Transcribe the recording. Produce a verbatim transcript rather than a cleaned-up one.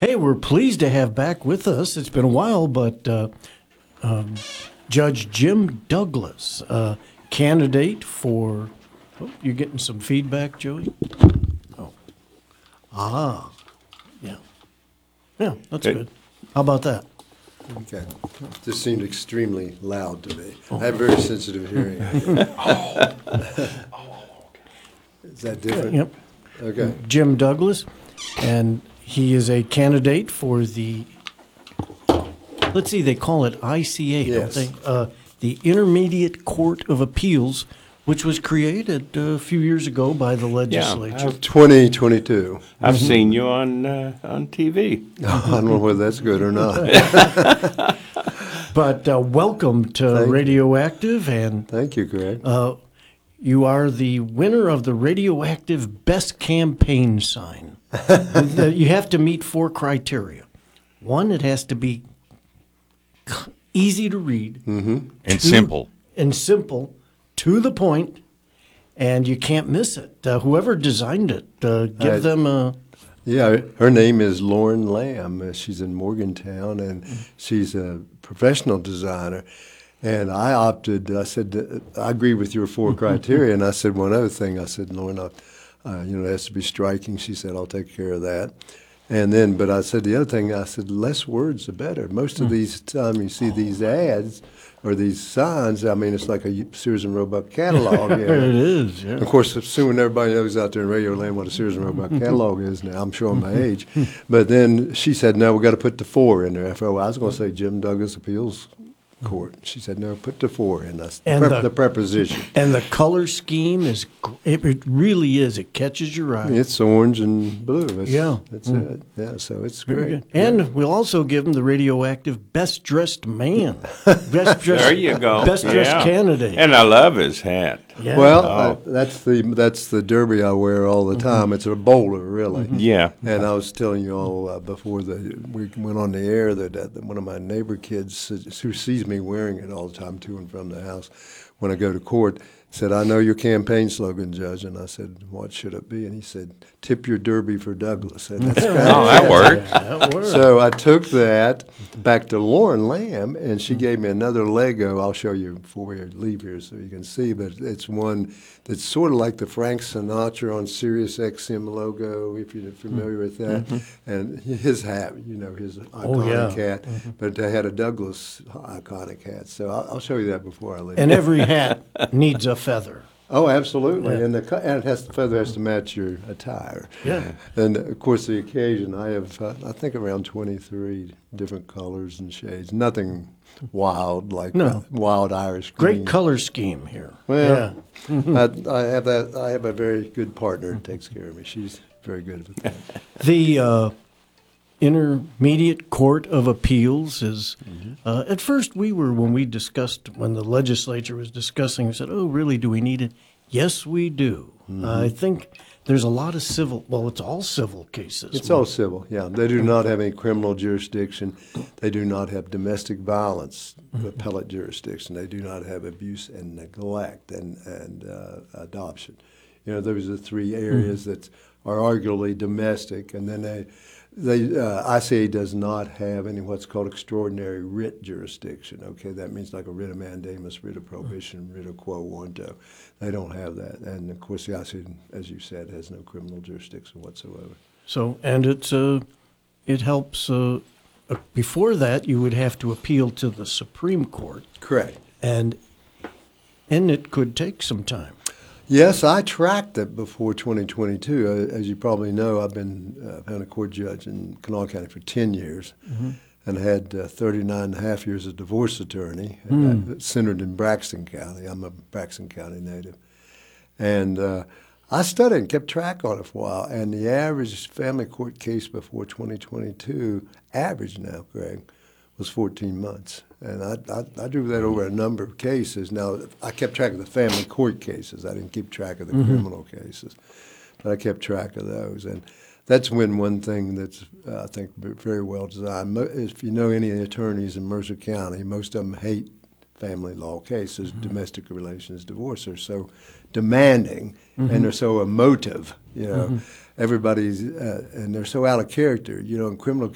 Hey, we're pleased to have back with us. It's been a while, but uh, um, Judge Jim Douglas, uh, candidate for. Oh, you're getting some feedback, Joey? Oh. Ah. Yeah. Yeah, that's Hey. good. How about that? Okay. This seemed extremely loud to me. I have very sensitive hearing. Is that different? Yep. Okay. Jim Douglas, and he is a candidate for the, let's see, they call it I C A, Yes. don't they? Uh, the Intermediate Court of Appeals, which was created uh, a few years ago by the legislature. twenty twenty-two. I've seen you on uh, on T V. I don't know whether that's good or not. But uh, welcome to Thank you. Radioactive, and Thank you, Greg. uh, you are the winner of the Radioactive Best Campaign Sign. Uh, you have to meet four criteria. One, it has to be c- easy to read. And Two- simple. And simple, to the point, and you can't miss it. Uh, whoever designed it, uh, give I- them a. Yeah, her name is Lauren Lamb. Uh, She's in Morgantown, and she's a professional designer. And I opted, I said, uh, I agree with your four criteria. And I said one other thing. I said, Lauren, uh, uh, you know, it has to be striking. She said, I'll take care of that. And then, but I said the other thing, I said, less words the better. Most of these time you see these ads or these signs, I mean, it's like a Sears and Roebuck catalog. you know. It is, yeah. Of course, assuming everybody knows out there in Radio Land what a Sears and Roebuck catalog is now, I'm showing my age. But then she said, no, we got to put the four in there. I thought, well, I was going to say Jim Douglas Appeals Court. She said, no, put the four in. That's the, And prep, the- the preposition. And the color scheme is, gr- it, it really is. It catches your eye. It's orange and blue. That's, Yeah. That's it. Yeah, so it's Very great. good. And we'll also give them the Radioactive Best Dressed Man. Best dressed, There you go. Best dressed Yeah. candidate. And I love his hat. Yeah. Well, Oh. uh, that's the that's the derby I wear all the time. It's a bowler, really. Yeah. And I was telling you all uh, before the we went on the air that, uh, that one of my neighbor kids uh, who sees me wearing it all the time to and from the house when I go to court said, I know your campaign slogan, Judge. And I said, what should it be? And he said, tip your derby for Douglas. And that's kind Oh, that worked. That works. So I took that back to Lauren Lamb, and she gave me another Lego. I'll show you before we leave here so you can see, but it's one that's sort of like the Frank Sinatra on Sirius X M logo, if you're familiar with that. And his hat, you know, his iconic yeah. hat, but they had a Douglas iconic hat. So I'll, I'll show you that before I leave. And every hat needs a feather. Oh, absolutely, Yeah. and the co- and it has the feather has to match your attire. Yeah. And of course, the occasion I have, uh, I think around twenty-three different colors and shades. Nothing wild like No. uh, wild Irish Great green. color scheme here. Well, I, I have that. I have a very good partner who takes care of me. She's very good with that. The uh, Intermediate Court of Appeals is, uh, at first we were, when we discussed, when the legislature was discussing, we said, oh, really, do we need it? Yes, we do. I think there's a lot of civil, well, it's all civil cases. It's all civil, yeah. They do not have any criminal jurisdiction. They do not have domestic violence appellate jurisdiction. They do not have abuse and neglect and, and uh, adoption. You know, those are the three areas that are arguably domestic. And then they, they uh, I C A does not have any what's called extraordinary writ jurisdiction. Okay, that means like a writ of mandamus, writ of prohibition, writ of quo warranto. They don't have that. And of course, the I C A, as you said, has no criminal jurisdiction whatsoever. So, and it's, uh, it helps, uh, uh, before that, you would have to appeal to the Supreme Court, Correct. and, and it could take some time. Yes, I tracked it before twenty twenty-two. Uh, As you probably know, I've been uh, county court judge in Kanawha County for ten years and had uh, thirty-nine and a half years as a divorce attorney uh, centered in Braxton County. I'm a Braxton County native. And uh, I studied and kept track on it for a while. And the average family court case before twenty twenty-two, average now, Greg, was fourteen months. And I, I, I drew that over a number of cases. Now, I kept track of the family court cases. I didn't keep track of the criminal cases. But I kept track of those. And that's when one thing that's, uh, I think, very well designed. Mo- If you know any attorneys in Mercer County, most of them hate family law cases. Domestic relations divorce are so demanding and they're so emotive, you know. Everybody's, uh, and they're so out of character. You know, in criminal